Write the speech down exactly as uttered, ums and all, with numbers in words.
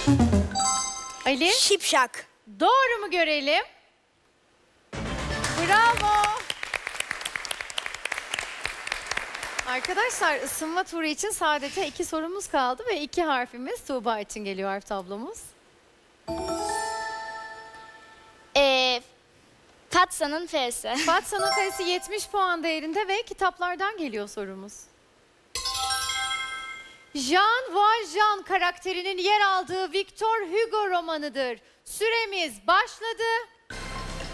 Ali, Şipşak. doğru mu görelim? Bravo. Arkadaşlar ısınma turu için sadece iki sorumuz kaldı ve iki harfimiz Tuğba için geliyor harf tablomuz. Ee, Fatsa'nın F'si. Fatsa'nın F'si yetmiş puan değerinde ve kitaplardan geliyor sorumuz. Jean Valjean karakterinin yer aldığı Victor Hugo romanıdır. Süremiz başladı.